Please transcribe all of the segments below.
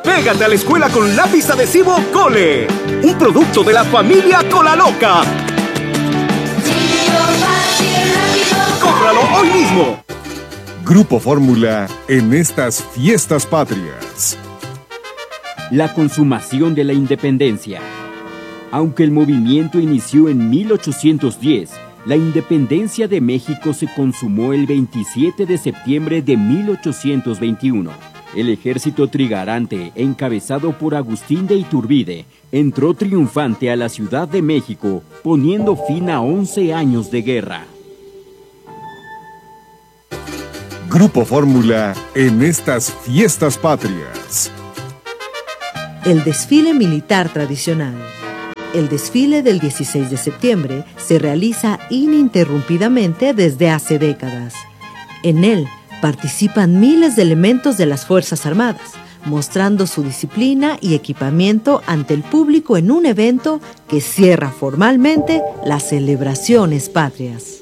Pégate a la escuela con lápiz adhesivo Cole, un producto de la familia Colaloca. ¡Cómpralo hoy mismo! Grupo Fórmula en estas fiestas patrias. La consumación de la independencia. Aunque el movimiento inició en 1810, la independencia de México se consumó el 27 de septiembre de 1821. El ejército trigarante, encabezado por Agustín de Iturbide, entró triunfante a la Ciudad de México, poniendo fin a 11 años de guerra. Grupo Fórmula en estas fiestas patrias. El desfile militar tradicional. El desfile del 16 de septiembre se realiza ininterrumpidamente desde hace décadas. En él participan miles de elementos de las Fuerzas Armadas, mostrando su disciplina y equipamiento ante el público en un evento que cierra formalmente las celebraciones patrias.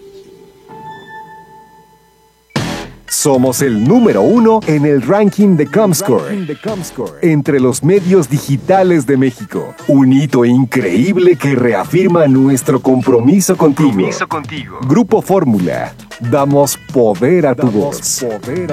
Somos el número 1 en el ranking de Comscore entre los medios digitales de México. Un hito increíble que reafirma nuestro compromiso contigo. Grupo Fórmula. Damos poder a tu voz.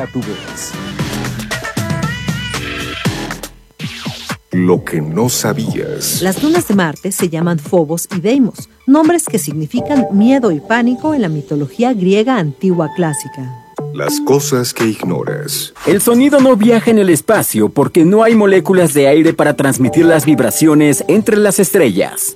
Lo que no sabías. Las lunas de Marte se llaman Phobos y Deimos, nombres que significan miedo y pánico en la mitología griega antigua clásica. Las cosas que ignoras. El sonido no viaja en el espacio porque no hay moléculas de aire para transmitir las vibraciones entre las estrellas.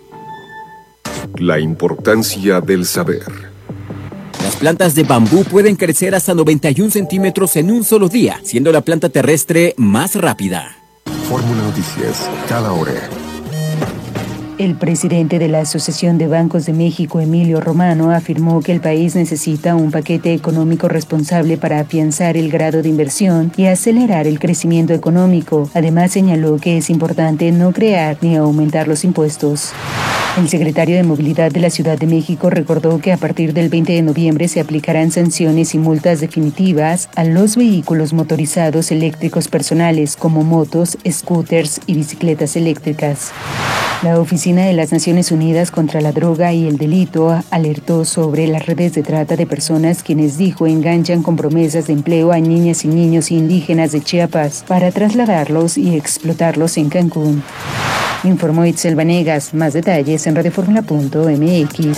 La importancia del saber. Las plantas de bambú pueden crecer hasta 91 centímetros en un solo día, siendo la planta terrestre más rápida. Fórmula Noticias, cada hora. El presidente de la Asociación de Bancos de México, Emilio Romano, afirmó que el país necesita un paquete económico responsable para afianzar el grado de inversión y acelerar el crecimiento económico. Además, señaló que es importante no crear ni aumentar los impuestos. El secretario de Movilidad de la Ciudad de México recordó que a partir del 20 de noviembre se aplicarán sanciones y multas definitivas a los vehículos motorizados eléctricos personales como motos, scooters y bicicletas eléctricas. La Oficina de las Naciones Unidas contra la Droga y el Delito alertó sobre las redes de trata de personas quienes dijo enganchan con promesas de empleo a niñas y niños indígenas de Chiapas para trasladarlos y explotarlos en Cancún. Informó Itzel Vanegas. Más detalles en radioformula.mx.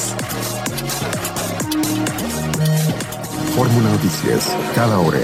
Fórmula Noticias, cada hora.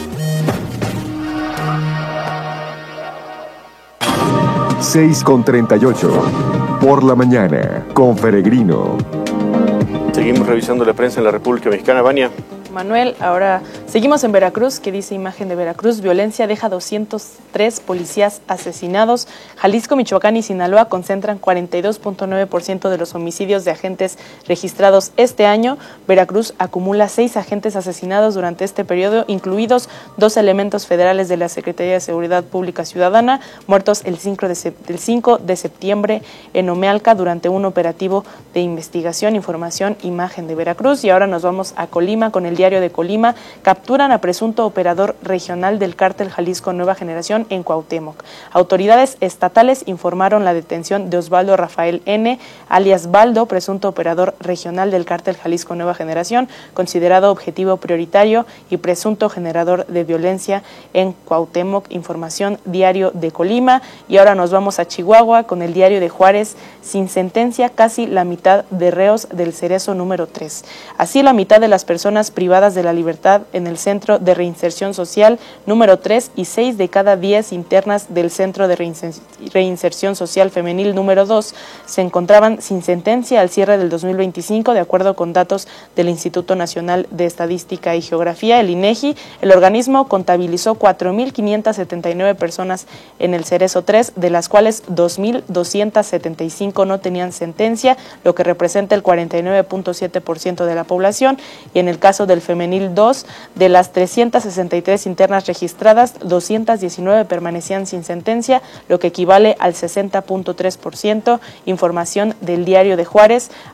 con 38 por la mañana con Peregrino. Seguimos revisando la prensa en la República Mexicana. Vania. Manuel, ahora seguimos en Veracruz, que dice imagen de Veracruz, violencia deja 203 policías asesinados. Jalisco, Michoacán y Sinaloa concentran 42.9% de los homicidios de agentes registrados este año. Veracruz acumula 6 agentes asesinados durante este periodo, incluidos 2 elementos federales de la Secretaría de Seguridad Pública Ciudadana, muertos el 5 de septiembre en Omealca durante un operativo de investigación. Información, imagen de Veracruz. Y ahora nos vamos a Colima con el diario de Colima. Capturan a presunto operador regional del cártel Jalisco Nueva Generación en Cuauhtémoc. Autoridades estatales informaron la detención de Osvaldo Rafael N., alias Baldo, presunto operador regional del cártel Jalisco Nueva Generación, considerado objetivo prioritario y presunto generador de violencia en Cuauhtémoc. Información, diario de Colima. Y ahora nos vamos a Chihuahua con el diario de Juárez. Sin sentencia, casi la mitad de reos del Cerezo número 3. Así, la mitad de las personas privadas de la libertad en el Centro de Reinserción Social número 3 y 6 de cada 10 internas del Centro de Reinserción Social Femenil número 2 se encontraban sin sentencia al cierre del 2025, de acuerdo con datos del Instituto Nacional de Estadística y Geografía, el INEGI. El organismo contabilizó 4.579 personas en el Cerezo 3, de las cuales 2.275 no tenían sentencia, lo que representa el 49.7% de la población, y en el caso del Femenil 2, de las 363 internas registradas, 219 permanecían sin sentencia, lo que equivale al 60.3%. Información del diario de Juárez.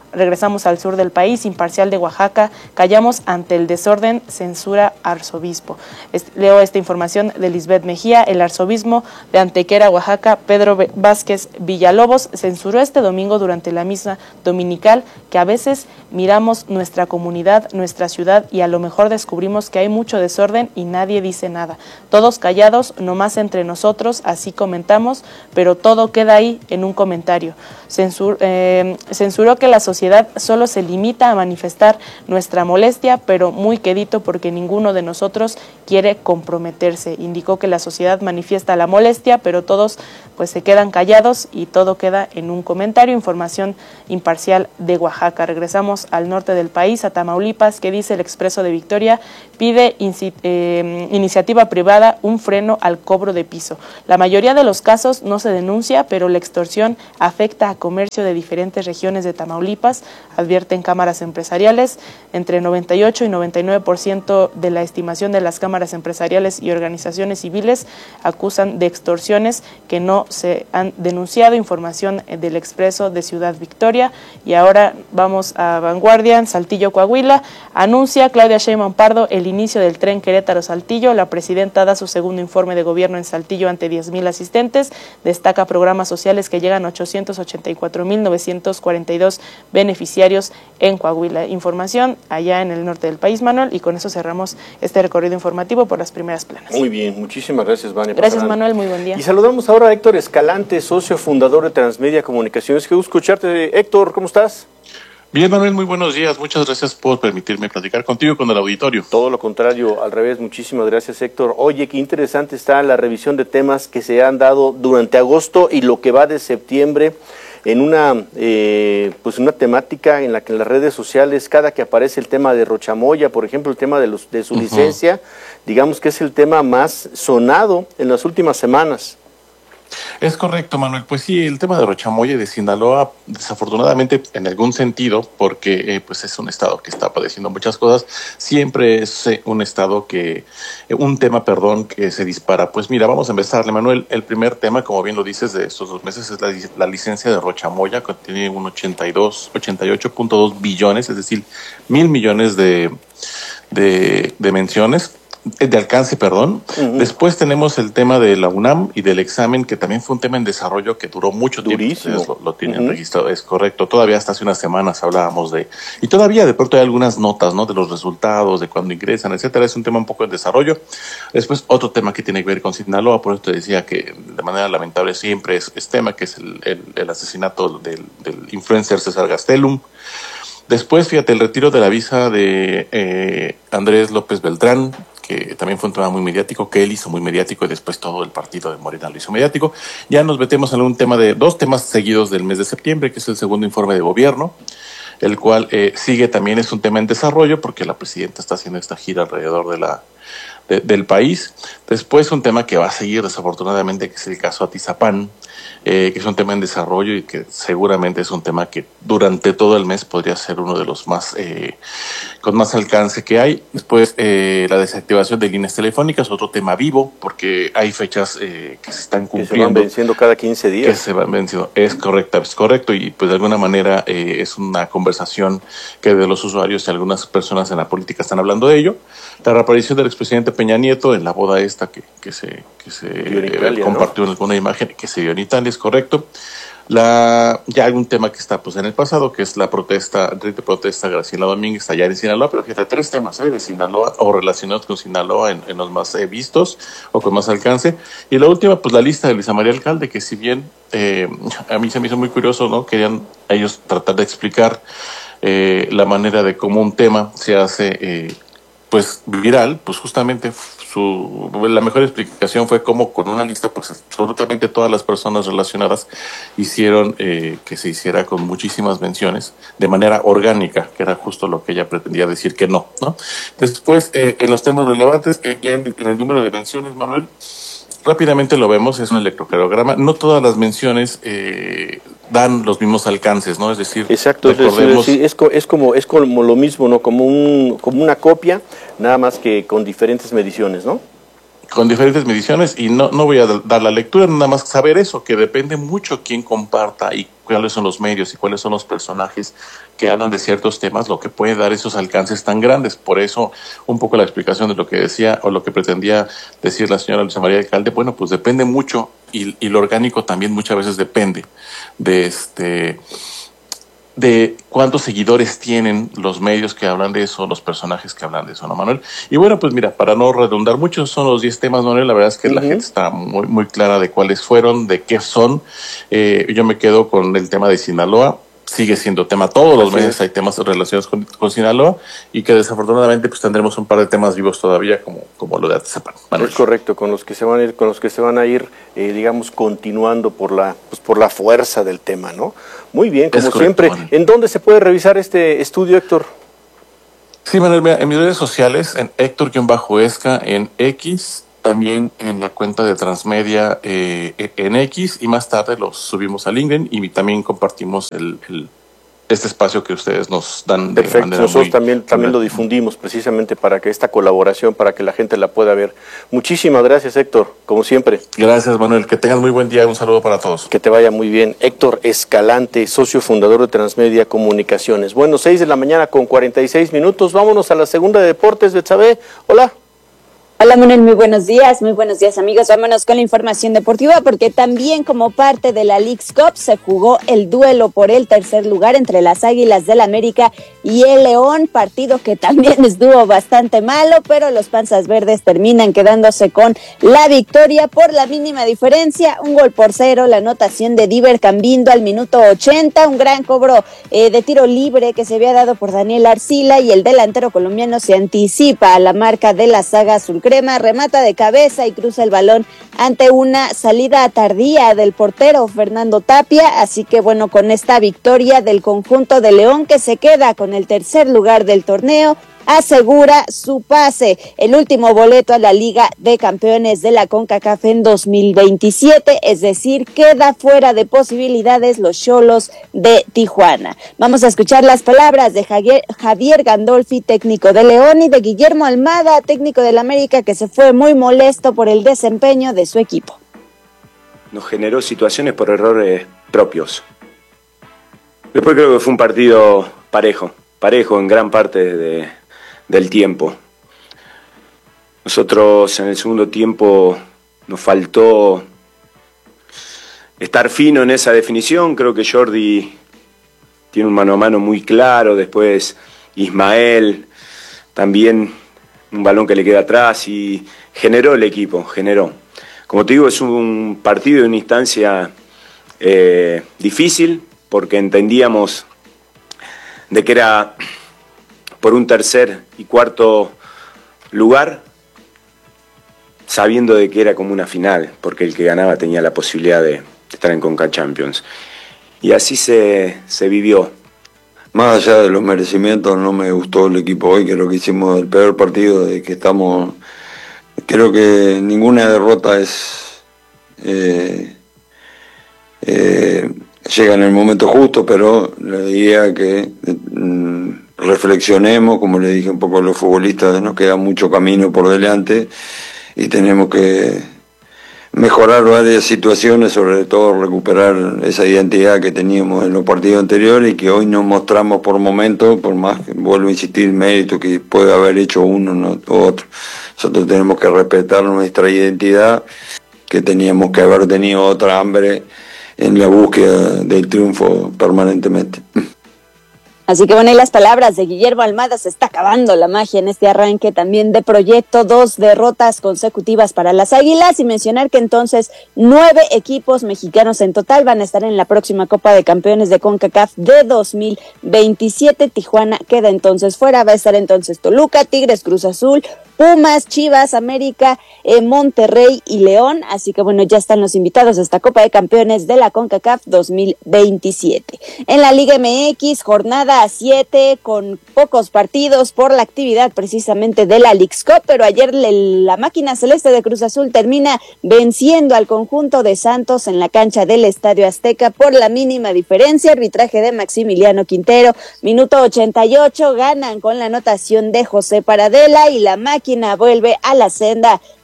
regresamos al sur del país, imparcial de Oaxaca, callamos ante el desorden, censura arzobispo. Leo esta información de Lisbeth Mejía. El arzobispo de Antequera, Oaxaca, Pedro Vázquez Villalobos, censuró este domingo durante la misa dominical que a veces miramos nuestra comunidad, nuestra ciudad y a lo mejor descubrimos que hay mucho desorden y nadie dice nada. Todos callados, nomás entre nosotros, así comentamos, pero todo queda ahí en un comentario. Censuró que la sociedad solo se limita a manifestar nuestra molestia, pero muy quedito porque ninguno de nosotros quiere comprometerse. Indicó que la sociedad manifiesta la molestia, pero todos pues se quedan callados y todo queda en un comentario. Información imparcial de Oaxaca. Regresamos al norte del país, a Tamaulipas, que dice el Expreso de Victoria, pide iniciativa privada un freno al cobro de piso. La mayoría de los casos no se denuncia, pero la extorsión afecta a comercio de diferentes regiones de Tamaulipas, advierten cámaras empresariales. Entre 98 y 99% de la estimación de las cámaras empresariales y organizaciones civiles acusan de extorsiones que no se han denunciado. Información del Expreso de Ciudad Victoria. Y ahora vamos a Vanguardia. Saltillo, Coahuila, anuncia Claudia Sheinbaum Pardo el inicio del tren Querétaro-Saltillo. La presidenta da su segundo informe de gobierno en Saltillo ante 10,000 asistentes. Destaca programas sociales que llegan a 884,942 beneficiarios en Coahuila. Información allá en el norte del país, Manuel, y con eso cerramos este recorrido informativo por las primeras planas. Muy bien, muchísimas gracias, Vania. Gracias, Manuel, muy buen día. Y saludamos ahora a Héctor Escalante, socio fundador de Transmedia Comunicaciones. Qué gusto escucharte, Héctor, ¿cómo estás? Bien, Manuel, muy buenos días. Muchas gracias por permitirme platicar contigo y con el auditorio. Todo lo contrario, al revés. Muchísimas gracias, Héctor. Oye, qué interesante está la revisión de temas que se han dado durante agosto y lo que va de septiembre en una temática en la que en las redes sociales, cada que aparece el tema de Rochamoya, por ejemplo, el tema de su licencia, digamos que es el tema más sonado en las últimas semanas. Es correcto, Manuel. Pues sí, el tema de Rochamoya y de Sinaloa, desafortunadamente, en algún sentido, porque pues es un estado que está padeciendo muchas cosas, siempre es un tema que se dispara. Pues mira, vamos a empezarle, Manuel. El primer tema, como bien lo dices, de estos 2 meses es la licencia de Rochamoya, que tiene un 88.2 billones, es decir, 1,000 millones de menciones. De alcance, perdón. Después tenemos el tema de la UNAM y del examen, que también fue un tema en desarrollo que duró mucho tiempo. Ustedes lo tienen registrado, es correcto. Todavía hasta hace unas semanas hablábamos y todavía de pronto hay algunas notas, ¿no? De los resultados, de cuando ingresan, etcétera. Es un tema un poco en desarrollo. Después otro tema que tiene que ver con Sinaloa, por eso te decía que de manera lamentable siempre es tema, que es el asesinato del influencer César Gastelum. Después, fíjate, el retiro de la visa de Andrés López Beltrán, que también fue un tema muy mediático, que él hizo muy mediático y después todo el partido de Morena lo hizo mediático. Ya nos metemos en un tema de 2 temas seguidos del mes de septiembre, que es el segundo informe de gobierno, el cual sigue también, es un tema en desarrollo, porque la presidenta está haciendo esta gira alrededor del país. Después un tema que va a seguir desafortunadamente, que es el caso Atizapán, que es un tema en desarrollo y que seguramente es un tema que durante todo el mes podría ser uno de los más con más alcance que hay. Después la desactivación de líneas telefónicas, otro tema vivo, porque hay fechas que se están cumpliendo. Que se van venciendo cada 15 días. Que se van venciendo, es correcto, y pues de alguna manera es una conversación que de los usuarios y algunas personas en la política están hablando de ello. La reaparición del expresidente Peña Nieto en la boda esta que se Italia, compartió, ¿no? En alguna imagen que se dio en Italia, es correcto. Ya algún tema que está pues en el pasado, que es la red de protesta Graciela Domínguez allá en Sinaloa, pero fíjate, 3 temas de Sinaloa o relacionados con Sinaloa en los más vistos o con más alcance. Y la última, pues la lista de Luisa María Alcalde, que si bien a mí se me hizo muy curioso, ¿no? Querían ellos tratar de explicar la manera de cómo un tema se hace pues viral, pues justamente la mejor explicación fue cómo con una lista pues absolutamente todas las personas relacionadas hicieron que se hiciera con muchísimas menciones de manera orgánica, que era justo lo que ella pretendía decir que no. Después en los temas relevantes, en el número de menciones, Manuel, rápidamente lo vemos, es un electrocardiograma. No todas las menciones dan los mismos alcances, ¿no? Es decir, exacto, es como lo mismo, ¿no? Como una copia, nada más que con diferentes mediciones, ¿no? con diferentes mediciones, y no voy a dar la lectura, nada más saber eso, que depende mucho quién comparta y cuáles son los medios y cuáles son los personajes que hablan de ciertos temas, lo que puede dar esos alcances tan grandes. Por eso, un poco la explicación de lo que decía o lo que pretendía decir la señora Luisa María Alcalde, bueno, pues depende mucho, y lo orgánico también muchas veces depende de cuántos seguidores tienen los medios que hablan de eso, los personajes que hablan de eso, ¿no, Manuel? Y bueno, pues mira, para no redundar mucho, son los 10 temas, Manuel. La verdad es que la gente está muy, muy clara de cuáles fueron, de qué son. Yo me quedo con el tema de Sinaloa. Sigue siendo tema, todos los meses hay temas relacionados con Sinaloa, y que desafortunadamente pues tendremos un par de temas vivos todavía, como lo de Atizapán. Es correcto, con los que se van a ir, digamos, continuando por la fuerza del tema, ¿no? Muy bien, como siempre. Manuel. ¿En dónde se puede revisar este estudio, Héctor? Sí, Manuel, mira, en mis redes sociales, en Héctor-Esca, en X, también en la cuenta de Transmedia en X, y más tarde los subimos a LinkedIn, y también compartimos este espacio que ustedes nos dan. Perfecto, nosotros también lo difundimos precisamente para que esta colaboración, para que la gente la pueda ver. Muchísimas gracias, Héctor, como siempre. Gracias, Manuel, que tengan muy buen día, un saludo para todos. Que te vaya muy bien. Héctor Escalante, socio fundador de Transmedia Comunicaciones. Bueno, 6:46 a.m, vámonos a la segunda de deportes. Betsabe, hola. Hola Manuel, muy buenos días amigos. Vámonos con la información deportiva, porque también como parte de la Leagues Cup se jugó el duelo por el tercer lugar entre las Águilas del América y el León, partido que también estuvo bastante malo, pero los Panzas Verdes terminan quedándose con la victoria por la mínima diferencia, 1-0, la anotación de Diver Cambindo al minuto 80, un gran cobro de tiro libre que se había dado por Daniel Arcila, y el delantero colombiano se anticipa a la marca de la saga azulcrema, remata de cabeza y cruza el balón ante una salida tardía del portero Fernando Tapia. Así que bueno, con esta victoria del conjunto de León, que se queda con el tercer lugar del torneo, asegura su pase, el último boleto a la Liga de Campeones de la CONCACAF en 2027, es decir, queda fuera de posibilidades los Xolos de Tijuana. Vamos a escuchar las palabras de Javier Gandolfi, técnico de León, y de Guillermo Almada, técnico del América, que se fue muy molesto por el desempeño de su equipo. Nos generó situaciones por errores propios. Después creo que fue un partido parejo en gran parte del tiempo. Nosotros en el segundo tiempo nos faltó estar fino en esa definición. Creo que Jordi tiene un mano a mano muy claro. Después Ismael también, un balón que le queda atrás, y generó el equipo, generó. Como te digo, es un partido de una instancia difícil, porque entendíamos de que era por un tercer y cuarto lugar, sabiendo de que era como una final, porque el que ganaba tenía la posibilidad de estar en Conca Champions. Y así se vivió. Más allá de los merecimientos, no me gustó el equipo hoy, creo que hicimos el peor partido de que estamos. Creo que ninguna derrota llega en el momento justo, pero la idea que reflexionemos, como le dije un poco a los futbolistas, nos queda mucho camino por delante y tenemos que mejorar varias situaciones, sobre todo recuperar esa identidad que teníamos en los partidos anteriores y que hoy no mostramos por momentos, por más que vuelvo a insistir, mérito que puede haber hecho uno o otro. Nosotros tenemos que respetar nuestra identidad, que teníamos que haber tenido otra hambre en la búsqueda del triunfo permanentemente. Así que bueno, y las palabras de Guillermo Almada, se está acabando la magia en este arranque también de proyecto, 2 derrotas consecutivas para las Águilas, y mencionar que entonces 9 equipos mexicanos en total van a estar en la próxima Copa de Campeones de CONCACAF de 2027. Tijuana queda entonces fuera, va a estar entonces Toluca, Tigres, Cruz Azul, Pumas, Chivas, América, Monterrey y León. Así que bueno, ya están los invitados a esta Copa de Campeones de la CONCACAF 2027. En la Liga MX, jornada 7 con pocos partidos por la actividad precisamente de la Leagues Cup, pero ayer la máquina celeste de Cruz Azul termina venciendo al conjunto de Santos en la cancha del Estadio Azteca por la mínima diferencia. Arbitraje de Maximiliano Quintero, minuto 88, ganan con la anotación de José Paradela y la máquina vuelve a la senda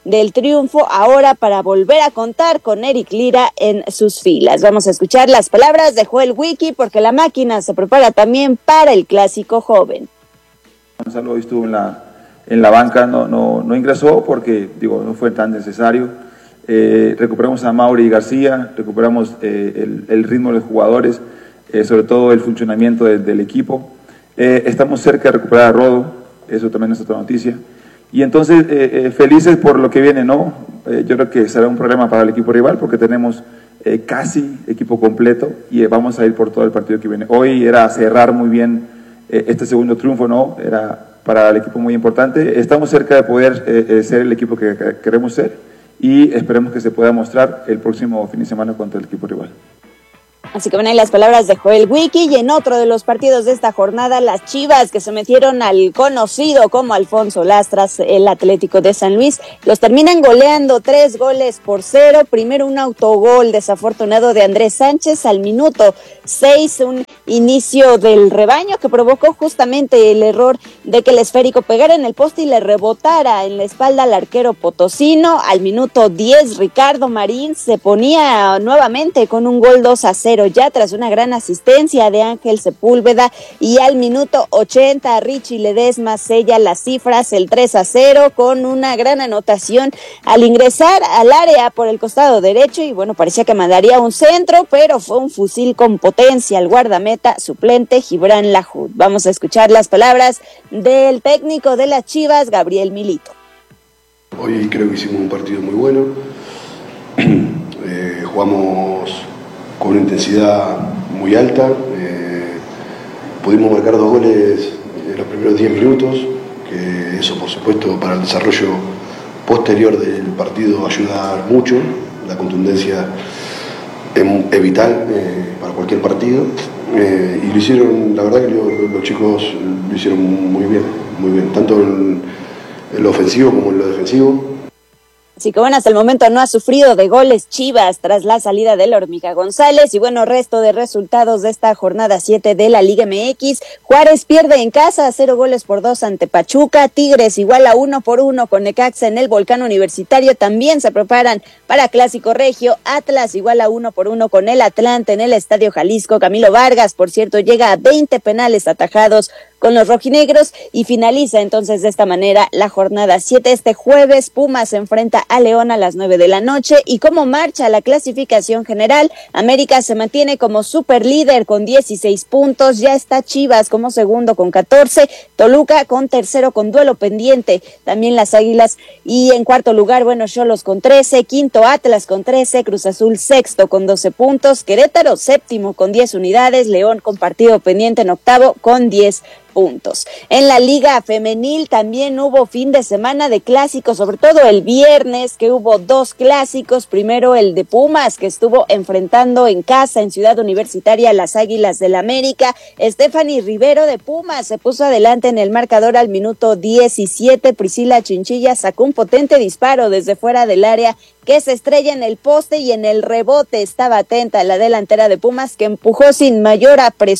del triunfo, ahora para volver a contar con Eric Lira en sus filas. Vamos a escuchar las palabras de Joel Wiki, porque la máquina se prepara también para el clásico joven. Gonzalo hoy estuvo en la banca, no ingresó porque no fue tan necesario. Recuperamos a Mauri García, recuperamos el ritmo de los jugadores, sobre todo el funcionamiento del equipo. Estamos cerca de recuperar a Rodo, eso también es otra noticia. Y entonces, felices por lo que viene, ¿no? Yo creo que será un problema para el equipo rival porque tenemos casi equipo completo y vamos a ir por todo el partido que viene. Hoy era cerrar muy bien este segundo triunfo, ¿no? Era para el equipo muy importante. Estamos cerca de poder ser el equipo que queremos ser y esperemos que se pueda mostrar el próximo fin de semana contra el equipo rival. Así que van ahí las palabras de Joel Wiki. Y en otro de los partidos de esta jornada, las Chivas, que se metieron al conocido como Alfonso Lastras, el Atlético de San Luis, los terminan goleando 3-0. Primero un autogol desafortunado de Andrés Sánchez al minuto 6, un inicio del rebaño que provocó justamente el error de que el esférico pegara en el poste y le rebotara en la espalda al arquero potosino. Al minuto 10, Ricardo Marín se ponía nuevamente con un gol 2-0 ya tras una gran asistencia de Ángel Sepúlveda, y al minuto 80 Richie Ledesma sella las cifras, el 3-0 con una gran anotación al ingresar al área por el costado derecho, y parecía que mandaría un centro, pero fue un fusil con potencia al guardameta suplente Gibran Lahoud. Vamos a escuchar las palabras del técnico de las Chivas, Gabriel Milito. Hoy creo que hicimos un partido muy bueno, jugamos con una intensidad muy alta, pudimos marcar 2 goles en los primeros 10 minutos, que eso por supuesto para el desarrollo posterior del partido ayuda mucho, la contundencia es vital para cualquier partido, y lo hicieron, la verdad que los chicos lo hicieron muy bien, tanto en lo ofensivo como en lo defensivo. Así que hasta el momento no ha sufrido de goles Chivas tras la salida de la Hormiga González. Y resto de resultados de esta jornada 7 de la Liga MX. Juárez pierde en casa 0-2 ante Pachuca. Tigres igual a 1-1 con Necaxa en el Volcán Universitario. También se preparan para Clásico Regio. Atlas igual a 1-1 con el Atlante en el Estadio Jalisco. Camilo Vargas, por cierto, llega a 20 penales atajados con los rojinegros, y finaliza entonces de esta manera la jornada 7. Este jueves Pumas se enfrenta a León a las 9 de la noche. Y como marcha la clasificación general, América se mantiene como superlíder con 16 puntos, ya está Chivas como segundo con 14, Toluca con tercero con duelo pendiente, también las Águilas, y en cuarto lugar, Xolos con 13, quinto Atlas con 13, Cruz Azul sexto con 12 puntos, Querétaro séptimo con 10 unidades, León con partido pendiente en octavo con 10 puntos. En la Liga Femenil también hubo fin de semana de clásicos, sobre todo el viernes, que hubo 2 clásicos. Primero el de Pumas, que estuvo enfrentando en casa en Ciudad Universitaria a las Águilas del América. Stephanie Rivero de Pumas se puso adelante en el marcador al minuto 17. Priscila Chinchilla sacó un potente disparo desde fuera del área que se estrella en el poste, y en el rebote estaba atenta la delantera de Pumas, que empujó sin mayor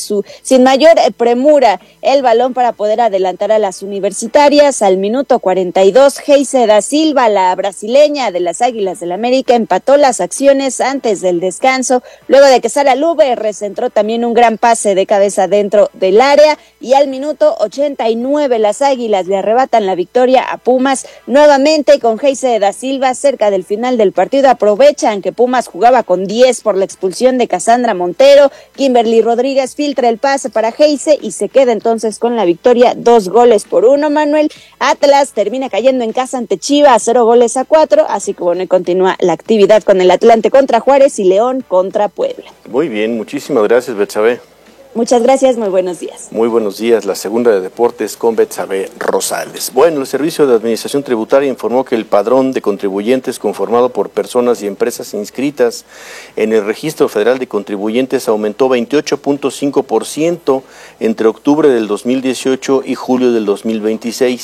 premura el balón para poder adelantar a las universitarias. Al minuto 42, Geise da Silva, la brasileña de las Águilas del América, empató las acciones antes del descanso, luego de que Sara Lube recentró también un gran pase de cabeza dentro del área. Y al minuto 89, las Águilas le arrebatan la victoria a Pumas, nuevamente con Geise da Silva cerca del final del partido. Aprovechan que Pumas jugaba con 10 por la expulsión de Cassandra Montero. Kimberly Rodríguez filtra el pase para Geise y se queda entonces con la victoria 2-1, Manuel. Atlas termina cayendo en casa ante Chivas 0-4, así que y continúa la actividad con el Atlante contra Juárez y León contra Puebla. Muy bien, muchísimas gracias, Betsabe. Muchas gracias, muy buenos días. Muy buenos días, la segunda de deportes con Betsabe Rosales. El Servicio de Administración Tributaria informó que el padrón de contribuyentes conformado por personas y empresas inscritas en el Registro Federal de Contribuyentes aumentó 28.5% entre octubre del 2018 y julio del 2026.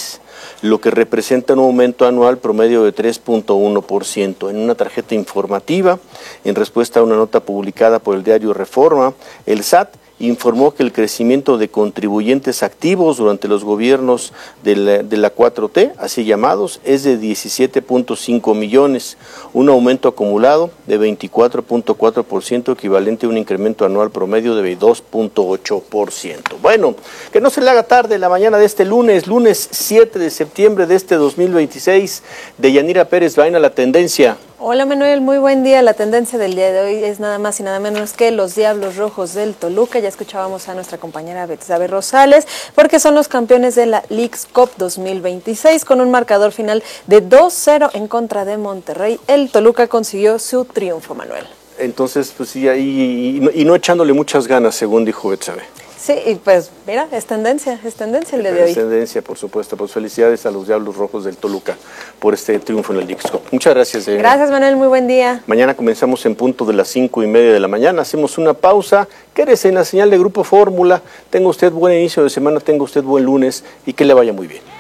lo que representa un aumento anual promedio de 3.1%. En una tarjeta informativa, en respuesta a una nota publicada por el diario Reforma, el SAT informó que el crecimiento de contribuyentes activos durante los gobiernos de la 4T, así llamados, es de 17.5 millones, un aumento acumulado de 24.4%, equivalente a un incremento anual promedio de 2.8%. Bueno, que no se le haga tarde la mañana de este lunes 7 de septiembre de este 2026, de Yanira Pérez Baena, la tendencia. Hola Manuel, muy buen día. La tendencia del día de hoy es nada más y nada menos que los Diablos Rojos del Toluca. Ya escuchábamos a nuestra compañera Betsabe Rosales, porque son los campeones de la Leagues Cup 2026 con un marcador final de 2-0 en contra de Monterrey. El Toluca consiguió su triunfo, Manuel. Entonces, pues sí, y no echándole muchas ganas, según dijo Betsabe. Sí, y pues mira, es tendencia el día de hoy. Es tendencia, por supuesto. Pues felicidades a los Diablos Rojos del Toluca por este triunfo en el Leagues Cup. Muchas gracias. Gracias, Manuel, muy buen día. Mañana comenzamos en punto de las 5:30 de la mañana. Hacemos una pausa. Quédese en la señal de Grupo Fórmula. Tenga usted buen inicio de semana, tenga usted buen lunes y que le vaya muy bien.